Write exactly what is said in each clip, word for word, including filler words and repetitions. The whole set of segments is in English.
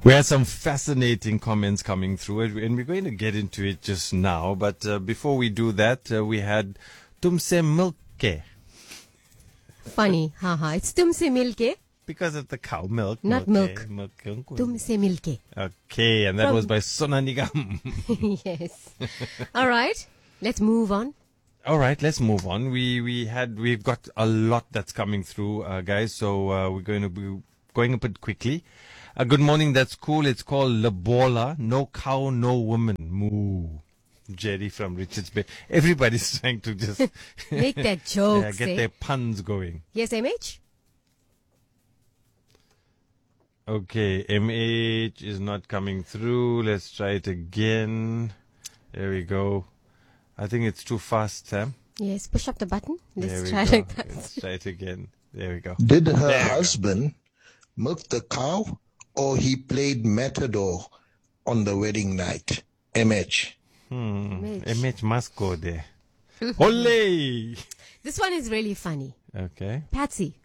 We had some fascinating comments coming through, and we're going to get into it just now. But uh, before we do that, uh, we had Tumse Milke. Funny, haha. It's Tumse Milke. Because of the cow milk. Not milk. milk. Tumse Milke. Okay, and that From- was by Sona Nigam. Yes. All right. Let's move on. All right, let's move on. We we had we've got a lot that's coming through, uh, guys. So uh, we're going to be going a bit quickly. Uh, good morning. That's cool. It's called Labola. No cow, no woman. Moo. Jerry from Richards Bay. Everybody's trying to just Make that joke. yeah, get eh? their puns going. Yes, M H? Okay, M H is not coming through. Let's try it again. There we go. I think it's too fast, Sam. Yes, push up the button. There Let's we try go. like that. Let's try it again. There we go. Did her There we go. husband milk the cow or he played matador on the wedding night? M H. Hmm. M H. M H must go there. Ole! This one is really funny. Okay. Patsy.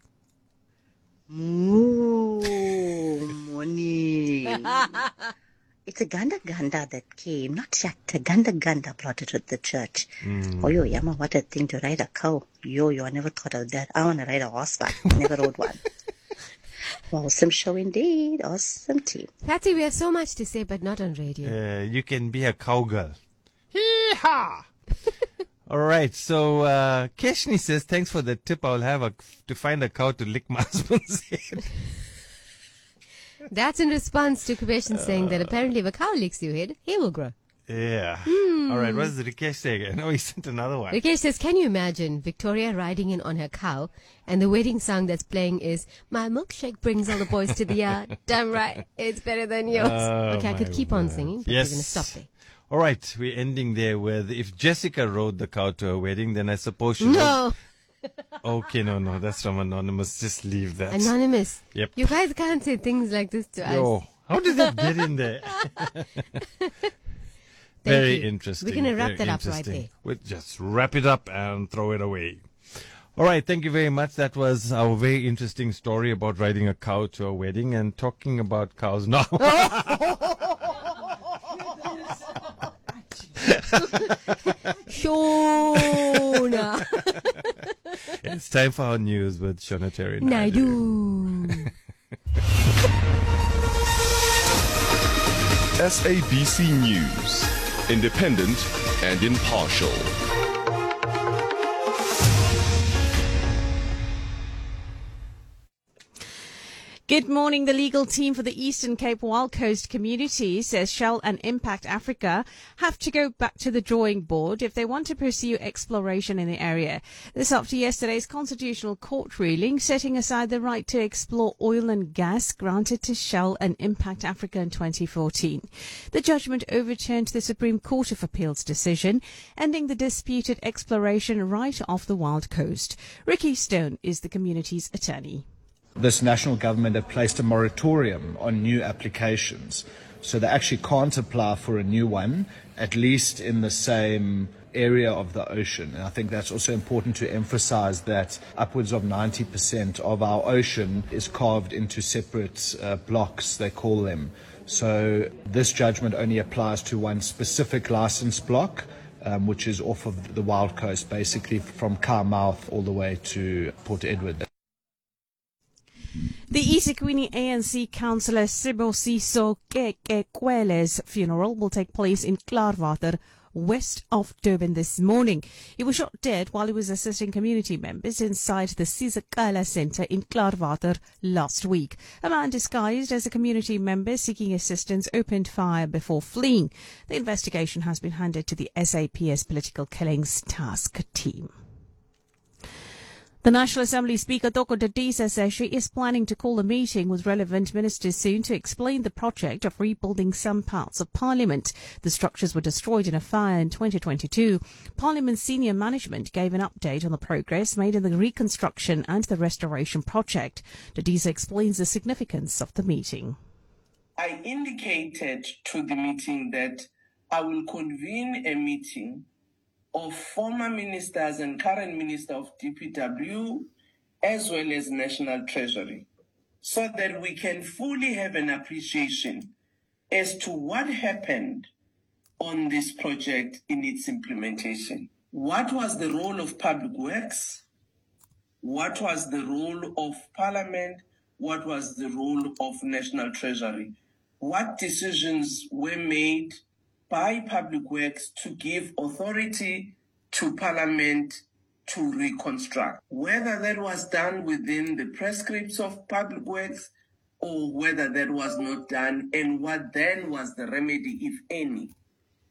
Moo, morning. It's a Ganda Ganda that came, not Shakta. Ganda Ganda brought it to the church. Mm. Oh, yo, Yama, what a thing to ride a cow. Yo, yo, I never thought of that. I want to ride a horseback. Never rode one. Awesome show indeed. Awesome team. Patsy, we have so much to say, but not on radio. Uh, you can be a cowgirl. Hee-haw! All right, so uh, Keshni says, thanks for the tip. I'll have a, to find a cow to lick my husband's head. That's in response to question saying that apparently if a cow licks your head, hair will grow. Yeah. All right, what does Rikesh say again? Oh, he sent another one. Rikesh says, can you imagine Victoria riding in on her cow and the wedding song that's playing is, my milkshake brings all the boys to the yard. Damn right, it's better than yours. Oh, okay, I could my keep on word. singing, but Yes. we're going to stop there. All right, we're ending there with, if Jessica rode the cow to her wedding, then I suppose she No, rode... Okay, no, no, that's from Anonymous. Just leave that. Anonymous. Yep. You guys can't say things like this to us. Yo, how did that get in there? Very you. interesting. We're gonna wrap very that up right interesting. there. We'll just wrap it up and throw it away. All right, thank you very much. That was our very interesting story about riding a cow to a wedding and talking about cows now. Shona. It's time for our news with Shona Terry. Naidu. S A B C News, independent and impartial. Good morning. The legal team for the Eastern Cape Wild Coast community says Shell and Impact Africa have to go back to the drawing board if they want to pursue exploration in the area. This after yesterday's Constitutional Court ruling setting aside the right to explore oil and gas granted to Shell and Impact Africa in twenty fourteen. The judgment overturned the Supreme Court of Appeal's decision, ending the disputed exploration right off the Wild Coast. Ricky Stone is the community's attorney. This national government had placed a moratorium on new applications, so they actually can't apply for a new one, at least in the same area of the ocean. And I think that's also important to emphasize that upwards of ninety percent of our ocean is carved into separate uh, blocks, they call them. So this judgment only applies to one specific license block, um, which is off of the Wild Coast, basically from Carmouth all the way to Port Edward. The eThekwini A N C councillor Sibosiso Kekekwele's funeral will take place in Klaarwater, west of Durban this morning. He was shot dead while he was assisting community members inside the Sizakala Centre in Klaarwater last week. A man disguised as a community member seeking assistance opened fire before fleeing. The investigation has been handed to the S A P S Political Killings Task Team. The National Assembly Speaker Toko Dadisa says she is planning to call a meeting with relevant ministers soon to explain the project of rebuilding some parts of Parliament. The structures were destroyed in a fire in twenty twenty-two. Parliament's senior management gave an update on the progress made in the reconstruction and the restoration project. Dadisa explains the significance of the meeting. I indicated to the meeting that I will convene a meeting of former ministers and current minister of D P W, as well as National Treasury, so that we can fully have an appreciation as to what happened on this project in its implementation. What was the role of Public Works? What was the role of Parliament? What was the role of National Treasury? What decisions were made by Public Works to give authority to Parliament to reconstruct? Whether that was done within the prescripts of Public Works or whether that was not done, and what then was the remedy, if any,